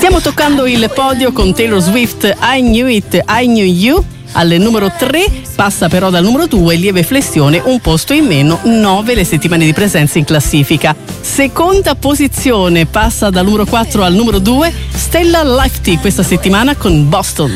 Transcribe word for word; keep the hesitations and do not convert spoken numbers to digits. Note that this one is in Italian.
Stiamo toccando il podio con Taylor Swift, I Knew It, I Knew You. Al numero tre passa però dal numero due, lieve flessione, un posto in meno, nove le settimane di presenza in classifica. Seconda posizione passa dal numero quattro al numero due, Stella Lifty questa settimana con Boston.